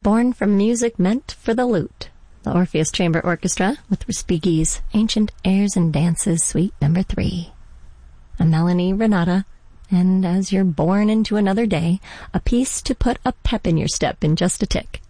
Born from music meant for the lute, the Orpheus Chamber Orchestra with Respighi's Ancient Airs and Dances, Suite No. 3. A Melanie Renata, and As You're Born into Another Day, a piece to put a pep in your step in just a tick.